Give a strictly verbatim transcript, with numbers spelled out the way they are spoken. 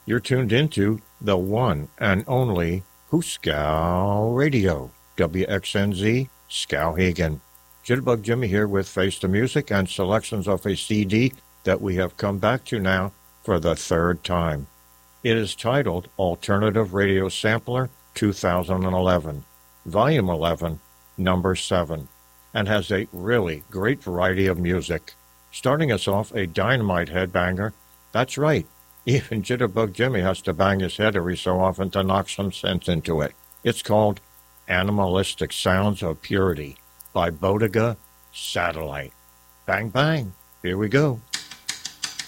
You're tuned into the one and only Hooskow Radio, W X N Z, Skowhegan. Jitterbug Jimmy here with Face the Music and selections of a C D that we have come back to now for the third time. It is titled Alternative Radio Sampler two thousand eleven, Volume eleven, Number seven, and has a really great variety of music. Starting us off, a dynamite headbanger. That's right, even Jitterbug Jimmy has to bang his head every so often to knock some sense into it. It's called Animalistic Sounds of Purity by Bodega Satellite. Bang, bang. Here we go.